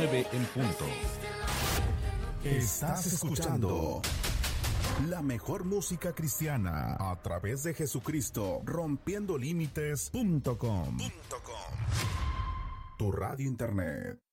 9 en punto. Estás escuchando la mejor música cristiana a través de Jesucristo, rompiendolímites.com. Tu radio internet.